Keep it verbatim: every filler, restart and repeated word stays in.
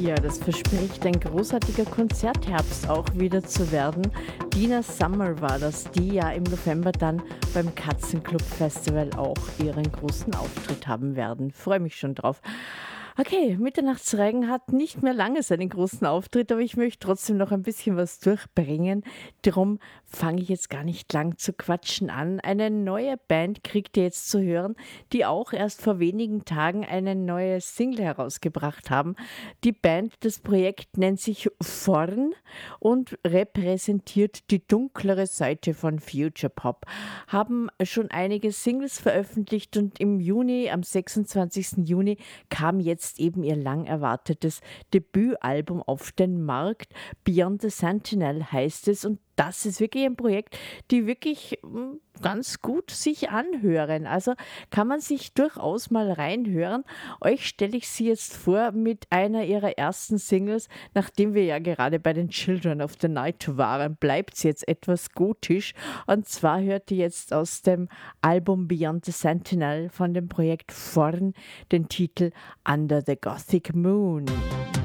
Ja, das verspricht ein großartiger Konzertherbst auch wieder zu werden. Dina Summer war das, die ja im November dann beim Katzenclub Festival auch ihren großen Auftritt haben werden. Freue mich schon drauf. Okay, Mitternachtsregen hat nicht mehr lange seinen großen Auftritt, aber ich möchte trotzdem noch ein bisschen was durchbringen. Darum fange ich jetzt gar nicht lang zu quatschen an. Eine neue Band kriegt ihr jetzt zu hören, die auch erst vor wenigen Tagen eine neue Single herausgebracht haben. Die Band, das Projekt nennt sich Vorn und repräsentiert die dunklere Seite von Future Pop. Haben schon einige Singles veröffentlicht und im Juni, am sechsundzwanzigsten Juni, kam jetzt eben ihr lang erwartetes Debütalbum auf den Markt. Beyond the Sentinel heißt es, und das ist wirklich ein Projekt, die wirklich mm, ganz gut sich anhören. Also kann man sich durchaus mal reinhören. Euch stelle ich sie jetzt vor mit einer ihrer ersten Singles. Nachdem wir ja gerade bei den Children of the Night waren, bleibt sie jetzt etwas gotisch. Und zwar hört ihr jetzt aus dem Album Beyond the Sentinel von dem Projekt Vorn den Titel Under the Gothic Moon.